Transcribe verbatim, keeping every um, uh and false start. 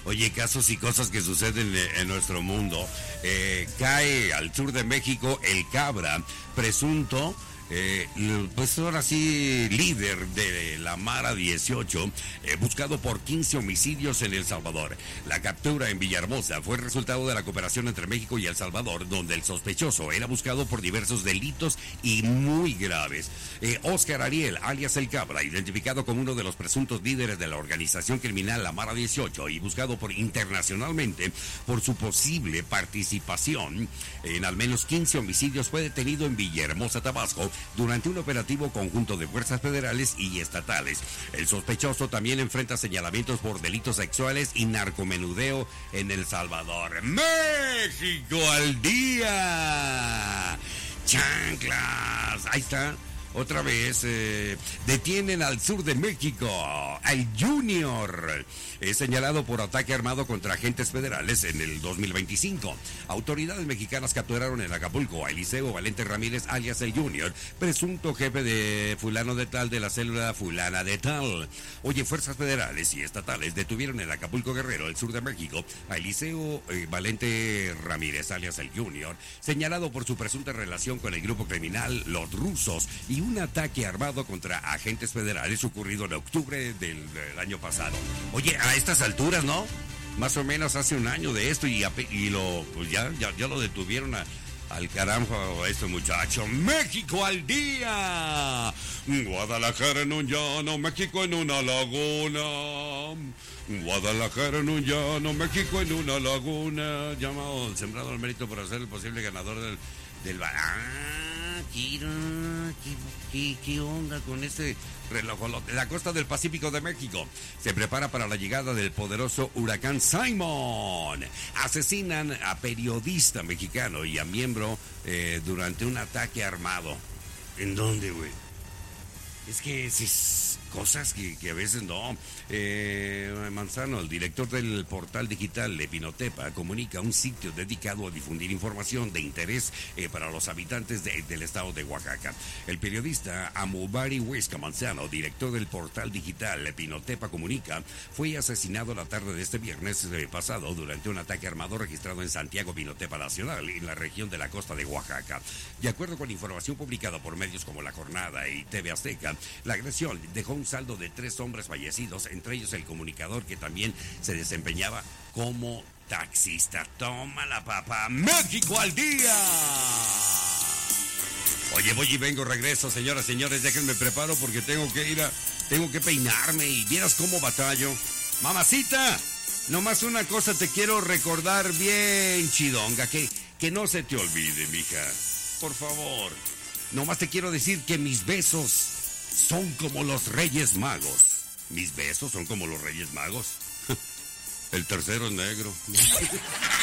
Oye, casos y cosas que suceden en nuestro mundo. Eh, cae al sur de México el Cabra, presunto... Eh, pues ahora sí, líder de la Mara dieciocho, eh, buscado por quince homicidios en El Salvador. La captura en Villahermosa fue el resultado de la cooperación entre México y El Salvador, donde el sospechoso era buscado por diversos delitos y muy graves. Eh, Oscar Ariel, alias El Cabra, identificado como uno de los presuntos líderes de la organización criminal La Mara dieciocho y buscado por internacionalmente por su posible participación en al menos quince homicidios, fue detenido en Villahermosa, Tabasco, durante un operativo conjunto de fuerzas federales y estatales. El sospechoso también enfrenta señalamientos por delitos sexuales y narcomenudeo en El Salvador. ¡México al día! ¡Chanclas! Ahí está. Otra vez, eh, detienen al sur de México al Junior, es señalado por ataque armado contra agentes federales en el dos mil veinticinco. Autoridades mexicanas capturaron en Acapulco a Eliseo Valente Ramírez, alias el Junior, presunto jefe de fulano de tal de la célula fulana de tal. Oye, fuerzas federales y estatales detuvieron en Acapulco Guerrero, el sur de México, a Eliseo eh, Valente Ramírez, alias el Junior, señalado por su presunta relación con el grupo criminal Los Rusos y un ataque armado contra agentes federales ocurrido en octubre del, del año pasado. Oye, a estas alturas, ¿no? Más o menos hace un año de esto y, y lo, pues ya, ya, ya lo detuvieron a, al carajo a este muchacho. ¡México al día! Guadalajara en un llano, México en una laguna. Guadalajara en un llano, México en una laguna. Llamado Sembrado al Mérito por ser el posible ganador del... del ah, Kira, ¿qué, qué, qué onda con este reloj? La costa del Pacífico de México se prepara para la llegada del poderoso huracán Simon. Asesinan a periodista mexicano y a miembro eh, durante un ataque armado. ¿En dónde, güey? Es que es cosas que, que a veces no. Eh, Manzano, el director del portal digital Epinotepa, comunica un sitio dedicado a difundir información de interés eh, para los habitantes de, del estado de Oaxaca. El periodista Amubari Huesca Manzano, director del portal digital Epinotepa Comunica, fue asesinado la tarde de este viernes eh, pasado durante un ataque armado registrado en Santiago Pinotepa Nacional, en la región de la costa de Oaxaca. De acuerdo con información publicada por medios como La Jornada y T V Azteca, la agresión dejó un saldo de tres hombres fallecidos, entre ellos el comunicador que también se desempeñaba como taxista. ¡Tómala, papá! ¡México al día! Oye, voy y vengo, regreso, señoras, señores, déjenme preparo porque tengo que ir a... tengo que peinarme y vieras cómo batallo. ¡Mamacita! Nomás una cosa te quiero recordar bien, chidonga, que, que no se te olvide, mija. Por favor. Nomás te quiero decir que mis besos son como los Reyes Magos. ¿Mis besos son como los Reyes Magos? El tercero es negro.